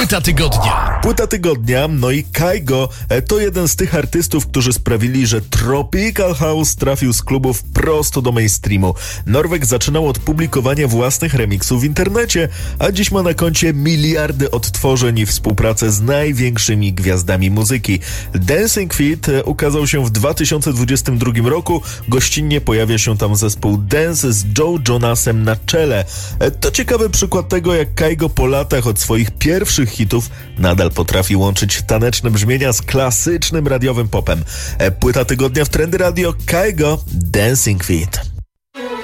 Płyta tygodnia. Płyta tygodnia, no i Kygo to jeden z tych artystów, którzy sprawili, że Tropical House trafił z klubów prosto do mainstreamu. Norweg zaczynał od publikowania własnych remiksów w internecie, a dziś ma na koncie miliardy odtworzeń i współpracę z największymi gwiazdami muzyki. Dancing Feet ukazał się w 2022 roku. Gościnnie pojawia się tam zespół Dance z Joe Jonasem na czele. To ciekawy przykład tego, jak Kygo po latach od swoich pierwszych hitów nadal potrafi łączyć taneczne brzmienia z klasycznym radiowym popem. Płyta tygodnia w Trendy Radio, Kygo, Dancing Feet.